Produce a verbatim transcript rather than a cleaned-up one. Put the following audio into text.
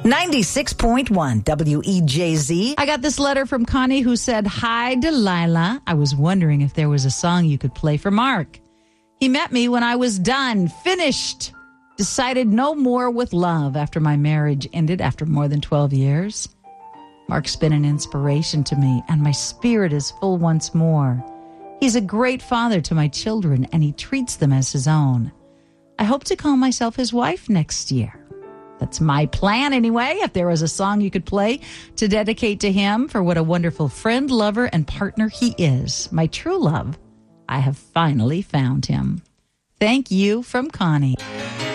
ninety-six point one W E J Z. I got this letter from Connie who said, "Hi, Delilah. I was wondering if there was a song you could play for Mark. He met me when I was done, finished, decided no more with love after my marriage ended after more than twelve years. Mark's been an inspiration to me, and my spirit is full once more. He's a great father to my children, and he treats them as his own. I hope to call myself his wife next year. That's my plan anyway. If there was a song you could play to dedicate to him for what a wonderful friend, lover, and partner he is. My true love. I have finally found him. Thank you from Connie."